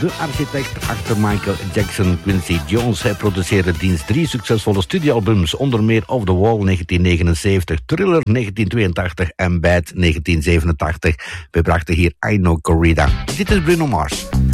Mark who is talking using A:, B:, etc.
A: de architect achter Michael Jackson. Quincy Jones, hij produceerde diens 3 succesvolle studioalbums, onder meer Off the Wall 1979, Thriller 1982 en Bad 1987. We brachten hier I Know Corrida. Dit is Bruno Mars.